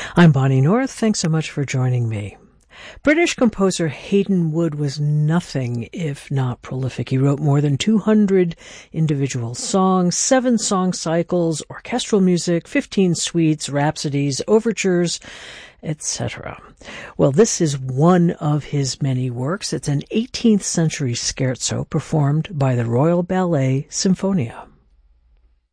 I'm Bonnie North. Thanks so much for joining me. British composer Haydn Wood was nothing if not prolific. He wrote more than 200 individual songs, 7 song cycles, orchestral music, 15 suites, rhapsodies, overtures, etc. Well, this is one of his many works. It's an 18th century scherzo performed by the Royal Ballet Sinfonia.